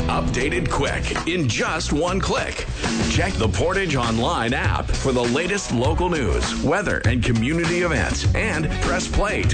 Updated quick in just one click. Check the Portage Online app for the latest local news, weather, and community events, and press play to